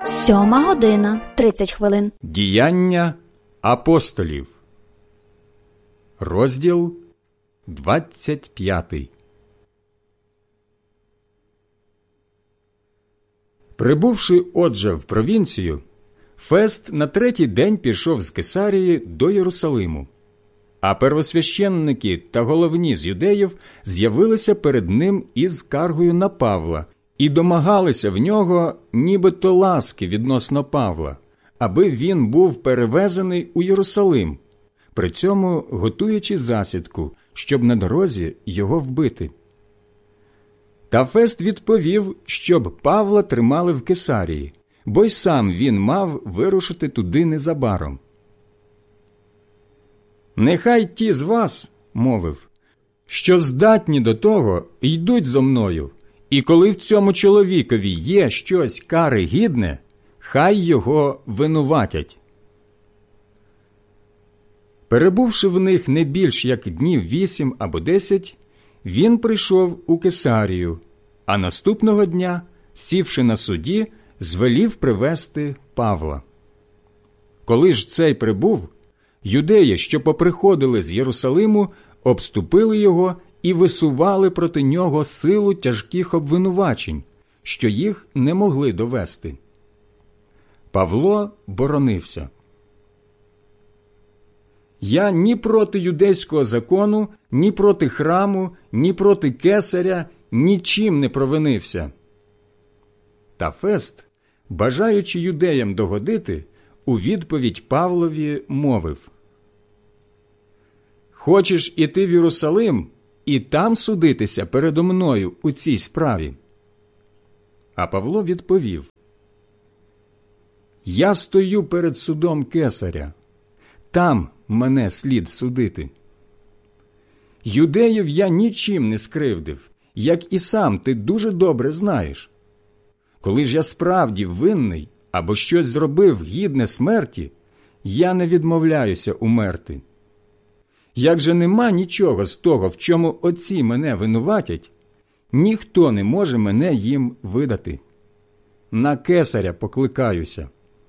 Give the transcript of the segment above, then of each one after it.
7:30. Діяння апостолів. Розділ 25. Прибувши, отже, в провінцію, Фест на третій день пішов з Кесарії до Єрусалиму. А первосвященники та головні з юдеїв з'явилися перед ним із скаргою на Павла і домагалися в нього нібито ласки відносно Павла, аби він був перевезений у Єрусалим, при цьому готуючи засідку, щоб на дорозі його вбити. Та Фест відповів, щоб Павла тримали в Кесарії, бо й сам він мав вирушити туди незабаром. «Нехай ті з вас, – мовив, – що здатні до того, йдуть зо мною, і коли в цьому чоловікові є щось кари гідне, хай його винуватять». Перебувши в них не більш як днів 8 або 10, він прийшов у Кесарію, а наступного дня, сівши на суді, звелів привести Павла. Коли ж цей прибув, юдеї, що поприходили з Єрусалиму, обступили його і висували проти нього силу тяжких обвинувачень, що їх не могли довести. Павло боронився. «Я ні проти юдейського закону, ні проти храму, ні проти кесаря нічим не провинився». Та Фест, бажаючи юдеям догодити, у відповідь Павлові мовив: «Хочеш іти в Єрусалим і там судитися передо мною у цій справі?» А Павло відповів: «Я стою перед судом кесаря, там мене слід судити. Юдеїв я нічим не скривдив, як і сам ти дуже добре знаєш. Коли ж я справді винний або щось зробив гідне смерті, я не відмовляюся умерти. Як же нема нічого з того, в чому отці мене винуватять, ніхто не може мене їм видати. На кесаря покликаюся».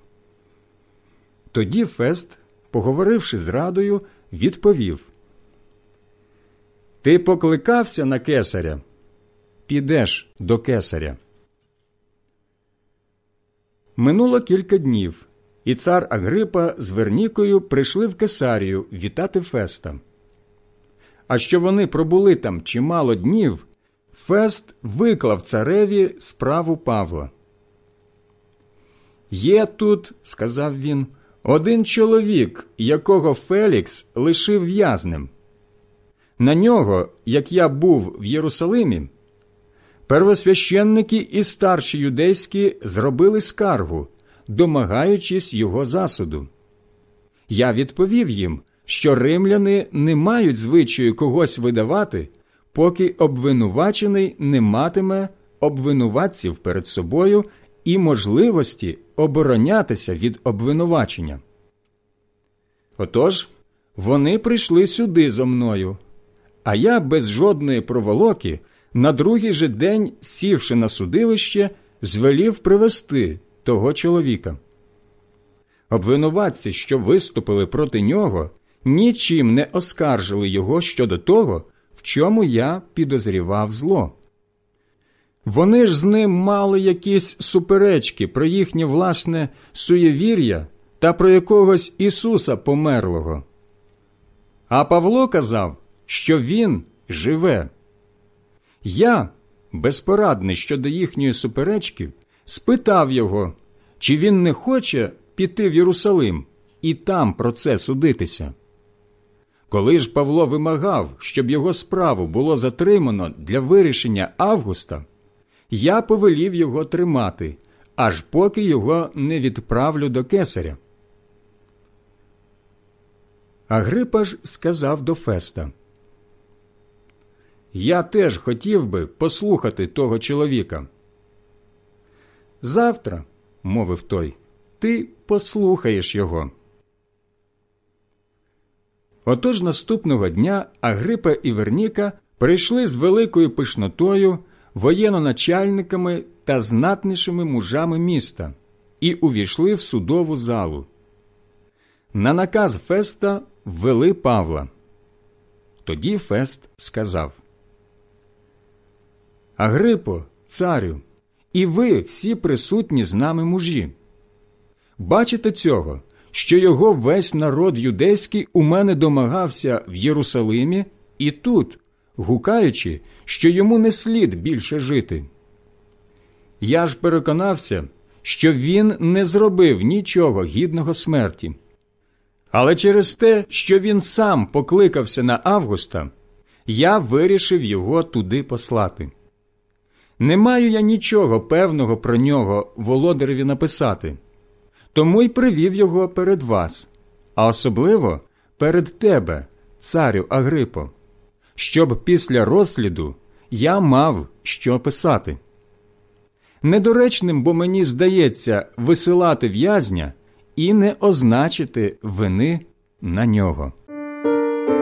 Тоді Фест, поговоривши з радою, відповів: «Ти покликався на кесаря? Підеш до кесаря». Минуло кілька днів, і цар Агрипа з Вернікою прийшли в Кесарію вітати Феста. А що вони пробули там чимало днів, Фест виклав цареві справу Павла. «Є тут, – сказав він, – один чоловік, якого Фелікс лишив в'язнем. На нього, як я був в Єрусалимі, первосвященники і старші юдейські зробили скаргу, домагаючись його засуду. Я відповів їм, що римляни не мають звичаю когось видавати, поки обвинувачений не матиме обвинуватців перед собою і можливості оборонятися від обвинувачення. Отож, вони прийшли сюди зо мною, а я без жодної проволоки на другий же день, сівши на судилище, звелів привести того чоловіка. Обвинуватці, що виступили проти нього, нічим не оскаржили його щодо того, в чому я підозрівав зло. Вони ж з ним мали якісь суперечки про їхнє власне суєвір'я та про якогось Ісуса померлого. А Павло казав, що він живе. Я, безпорадний щодо їхньої суперечки, спитав його, чи він не хоче піти в Єрусалим і там про це судитися. Коли ж Павло вимагав, щоб його справу було затримано для вирішення Августа, я повелів його тримати, аж поки його не відправлю до кесаря. Агрипа ж сказав до Феста: «Я теж хотів би послухати того чоловіка». «Завтра, – мовив той, – ти послухаєш його». Отож наступного дня Агрипа і Верніка прийшли з великою пишнотою, воєнноначальниками та знатнішими мужами міста, і увійшли в судову залу. На наказ Феста ввели Павла. Тоді Фест сказав: «Агрипо, царю, і ви всі присутні з нами мужі. Бачите цього, що його весь народ юдейський у мене домагався в Єрусалимі і тут, гукаючи, що йому не слід більше жити. Я ж переконався, що він не зробив нічого гідного смерті. Але через те, що він сам покликався на Августа, я вирішив його туди послати. Не маю я нічого певного про нього володареві написати, тому й привів його перед вас, а особливо перед тебе, царю Агрипо, щоб після розсліду я мав що писати. Недоречним, бо мені здається, висилати в'язня і не означити вини на нього».